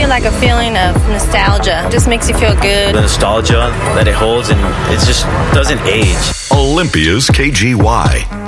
you like a feeling of nostalgia. Just makes you feel good. The nostalgia that it holds, and it just doesn't age. Olympia's KGY.